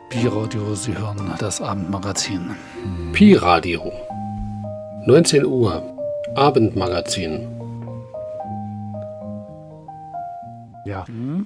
Pi-Radio, Sie hören das Abendmagazin. Pi-Radio. 19 Uhr. Abendmagazin. Ja.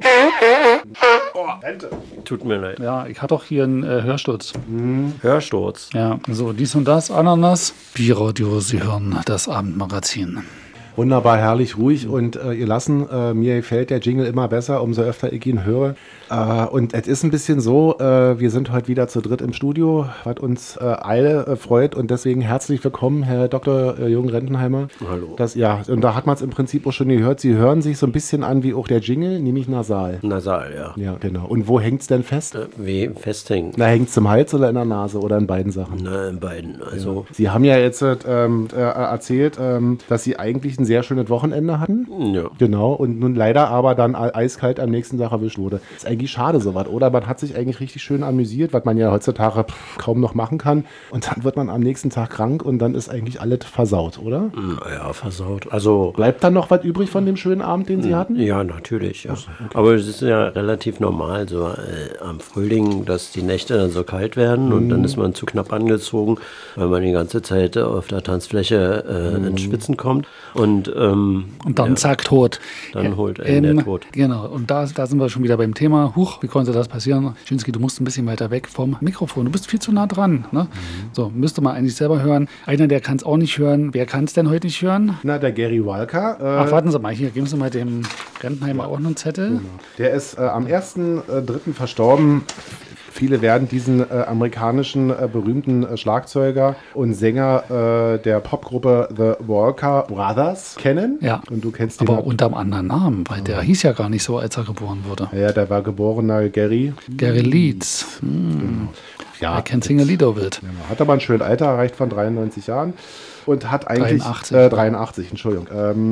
Tut mir leid. Ja, ich hatte doch hier einen Hörsturz. Hörsturz. Ja, so dies und das, Ananas. Pi-Radio, Sie hören das Abendmagazin. Wunderbar, herrlich, ruhig und ihr lassen. Mir gefällt der Jingle immer besser, umso öfter ich ihn höre. Und es ist ein bisschen so, wir sind heute wieder zu dritt im Studio, was uns alle freut. Und deswegen herzlich willkommen, Herr Dr. Jürgen Rentenheimer. Hallo. Und da hat man es im Prinzip auch schon gehört. Sie hören sich so ein bisschen an wie auch der Jingle, nämlich nasal. Nasal, ja. Ja, genau. Und wo hängt es denn fest? Wie festhängen? Na, hängt es im Hals oder in der Nase oder in beiden Sachen? Na, in beiden. Also, Sie haben ja jetzt erzählt, dass Sie eigentlich ein sehr schönes Wochenende hatten. ja. Genau, und nun leider aber dann eiskalt am nächsten Tag erwischt wurde. Ist eigentlich schade sowas, oder? Man hat sich eigentlich richtig schön amüsiert, was man ja heutzutage kaum noch machen kann. Und dann wird man am nächsten Tag krank und dann ist eigentlich alles versaut, oder? Ja, versaut. Also, Bleibt dann noch was übrig von dem schönen Abend, den Sie hatten? ja, natürlich, ja. Aber es ist ja relativ normal, so am Frühling, dass die Nächte dann so kalt werden und dann ist man zu knapp angezogen, weil man die ganze Zeit auf der Tanzfläche ins Schwitzen kommt. Und dann zack, tot. Dann holt einen der Tod. Genau, und da sind wir schon wieder beim Thema. Huch, wie konnte das passieren? Schinski, du musst ein bisschen weiter weg vom Mikrofon. Du bist viel zu nah dran. Ne? So, müsste man eigentlich selber hören. Einer, der kann es auch nicht hören. Wer kann es denn heute nicht hören? Na, der Gary Walker. Ach, warten Sie mal, hier, geben Sie mal dem Rentenheimer auch noch einen Zettel. Der ist am 1.3. verstorben. Viele werden diesen amerikanischen berühmten Schlagzeuger und Sänger der Popgruppe The Walker Brothers kennen. Ja, Und du kennst den. aber unter einem anderen Namen, weil der hieß ja gar nicht so, als er geboren wurde. Ja, der war geborener Gary. Gary Leeds. Ja, Er kennt Single Liederwild. hat aber ein schönes Alter erreicht von 93 Jahren. Und hat eigentlich 83, Entschuldigung.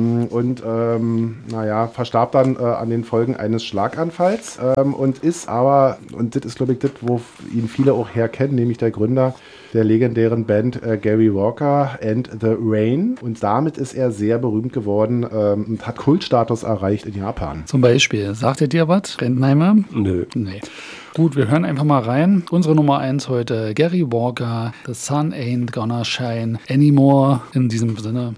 Verstarb dann an den Folgen eines Schlaganfalls und ist aber, und das ist glaube ich das, wo ihn viele auch herkennen, nämlich der Gründer der legendären Band Gary Walker and the Rain. Und damit ist er sehr berühmt geworden und hat Kultstatus erreicht in Japan. Zum Beispiel, sagt ihr dir was, Rentenheimer? Nö. Nee. Gut, wir hören einfach mal rein. Unsere Nummer 1 heute, Gary Walker, The Sun Ain't Gonna Shine Anymore. In diesem Sinne.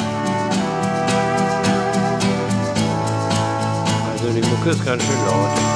Also die Mucke ist ganz schön laut.